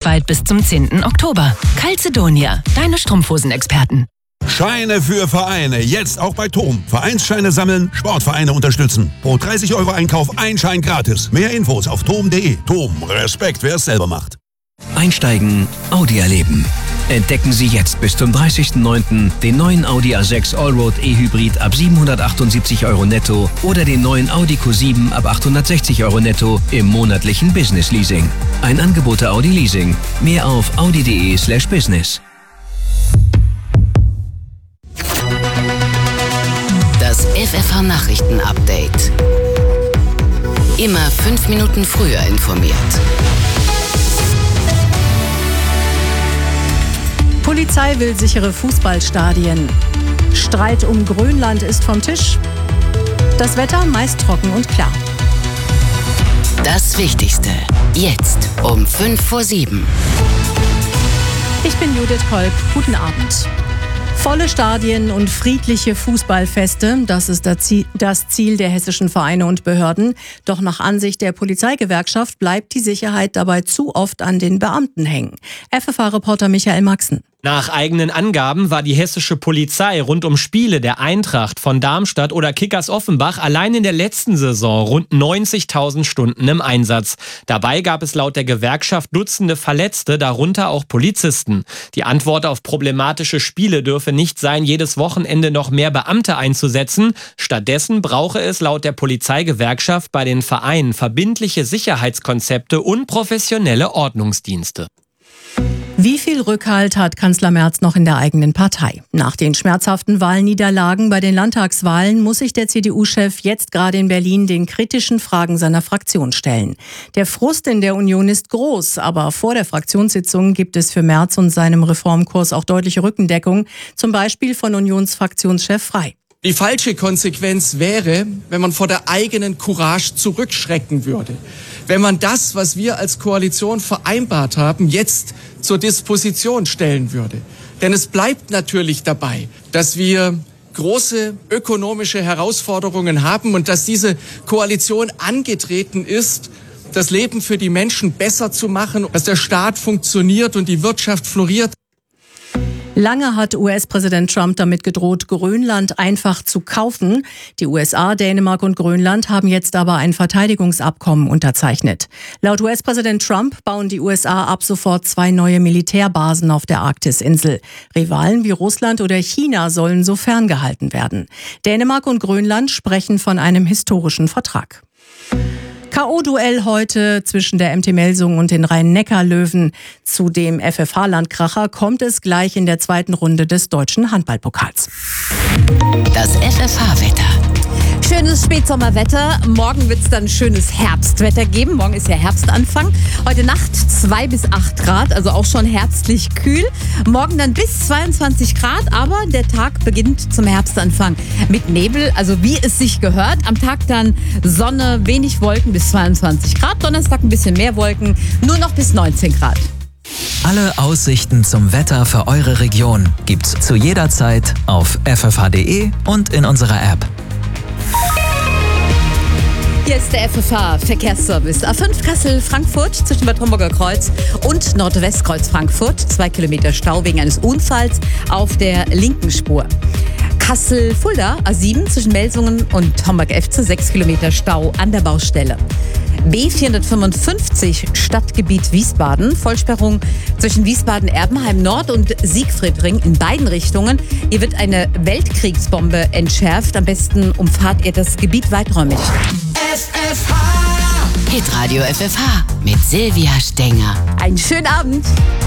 bundesweit bis zum 10. Oktober. Calzedonia, deine Strumpfhosen-Experten. Scheine für Vereine, jetzt auch bei TOM. Vereinsscheine sammeln, Sportvereine unterstützen. Pro 30 € Einkauf ein Schein gratis. Mehr Infos auf tom.de. TOM, Respekt, wer es selber macht. Einsteigen, Audi erleben. Entdecken Sie jetzt bis zum 30.09. den neuen Audi A6 Allroad E-Hybrid ab 778 € netto oder den neuen Audi Q7 ab 860 € netto im monatlichen Business Leasing. Ein Angebot der Audi Leasing. Mehr auf audi.de/business. Das FFH-Nachrichten-Update. Immer 5 Minuten früher informiert. Polizei will sichere Fußballstadien. Streit um Grönland ist vom Tisch. Das Wetter meist trocken und klar. Das Wichtigste. Jetzt um 6:55. Ich bin Judith Kolb. Guten Abend. Volle Stadien und friedliche Fußballfeste, das ist das Ziel der hessischen Vereine und Behörden. Doch nach Ansicht der Polizeigewerkschaft bleibt die Sicherheit dabei zu oft an den Beamten hängen. FFH-Reporter Michael Maxen. Nach eigenen Angaben war die hessische Polizei rund um Spiele der Eintracht von Darmstadt oder Kickers Offenbach allein in der letzten Saison rund 90.000 Stunden im Einsatz. Dabei gab es laut der Gewerkschaft Dutzende Verletzte, darunter auch Polizisten. Die Antwort auf problematische Spiele dürfe nicht sein, jedes Wochenende noch mehr Beamte einzusetzen. Stattdessen brauche es laut der Polizeigewerkschaft bei den Vereinen verbindliche Sicherheitskonzepte und professionelle Ordnungsdienste. Wie viel Rückhalt hat Kanzler Merz noch in der eigenen Partei? Nach den schmerzhaften Wahlniederlagen bei den Landtagswahlen muss sich der CDU-Chef jetzt gerade in Berlin den kritischen Fragen seiner Fraktion stellen. Der Frust in der Union ist groß, aber vor der Fraktionssitzung gibt es für Merz und seinem Reformkurs auch deutliche Rückendeckung, zum Beispiel von Unionsfraktionschef Frey. Die falsche Konsequenz wäre, wenn man vor der eigenen Courage zurückschrecken würde. Wenn man das, was wir als Koalition vereinbart haben, jetzt zur Disposition stellen würde. Denn es bleibt natürlich dabei, dass wir große ökonomische Herausforderungen haben und dass diese Koalition angetreten ist, das Leben für die Menschen besser zu machen, dass der Staat funktioniert und die Wirtschaft floriert. Lange hat US-Präsident Trump damit gedroht, Grönland einfach zu kaufen. Die USA, Dänemark und Grönland haben jetzt aber ein Verteidigungsabkommen unterzeichnet. Laut US-Präsident Trump bauen die USA ab sofort 2 neue Militärbasen auf der Arktisinsel. Rivalen wie Russland oder China sollen so ferngehalten werden. Dänemark und Grönland sprechen von einem historischen Vertrag. K.O.-Duell heute zwischen der MT Melsungen und den Rhein-Neckar-Löwen. Zu dem FFH-Landkracher kommt es gleich in der zweiten Runde des Deutschen Handballpokals. Das FFH-Wetter. Schönes Spätsommerwetter. Morgen wird es dann schönes Herbstwetter geben. Morgen ist ja Herbstanfang. Heute Nacht 2 bis 8 Grad, also auch schon herbstlich kühl. Morgen dann bis 22 Grad, aber der Tag beginnt zum Herbstanfang mit Nebel, also wie es sich gehört. Am Tag dann Sonne, wenig Wolken bis 22 Grad. Donnerstag ein bisschen mehr Wolken, nur noch bis 19 Grad. Alle Aussichten zum Wetter für eure Region gibt's zu jeder Zeit auf ffh.de und in unserer App. Hier ist der FFH-Verkehrsservice. A5 Kassel-Frankfurt zwischen Bad Homburger Kreuz und Nordwestkreuz Frankfurt. 2 Kilometer Stau wegen eines Unfalls auf der linken Spur. Kassel-Fulda, A7 zwischen Melsungen und Homburg-Efze. 6 Kilometer Stau an der Baustelle. B455 Stadtgebiet Wiesbaden. Vollsperrung zwischen Wiesbaden-Erbenheim Nord und Siegfriedring in beiden Richtungen. Hier wird eine Weltkriegsbombe entschärft. Am besten umfahrt ihr das Gebiet weiträumig. FFH. Hitradio FFH mit Silvia Stenger. Einen schönen Abend.